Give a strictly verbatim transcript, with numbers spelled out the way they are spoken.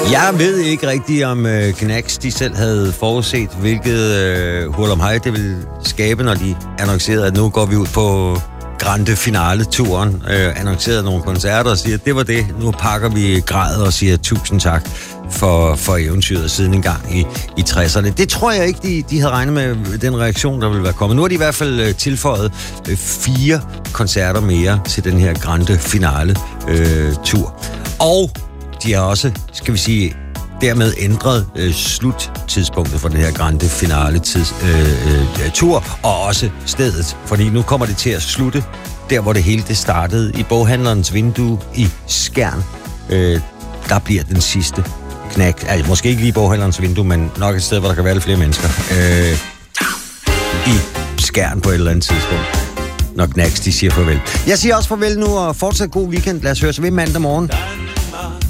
Jeg ved ikke rigtigt, om øh, Knacks de selv havde forudset, hvilket øh, hurlumhej det ville skabe, når de annoncerede, at nu går vi ud på grande finale-turen, øh, annoncerede nogle koncerter og siger, at det var det. Nu pakker vi grædet og siger tusind tak for, for eventyret siden en gang i, i tresserne. Det tror jeg ikke, de, de havde regnet med den reaktion, der ville være kommet. Nu har de i hvert fald øh, tilføjet øh, fire koncerter mere til den her grande finale-tur. Øh, og de har også, skal vi sige, dermed ændret øh, sluttidspunktet for den her grande finale tids, øh, øh, tur, og også stedet. Fordi nu kommer det til at slutte der, hvor det hele det startede, i boghandlerens vindue i Skjern. Øh, der bliver den sidste Knack. Altså, måske ikke lige i boghandlerens vindue, men nok et sted, hvor der kan være lidt flere mennesker. Øh, I Skjern på et eller andet tidspunkt. Når Knacks, de siger farvel. Jeg siger også farvel nu, og fortsat god weekend. Lad os høre så ved mandag morgen.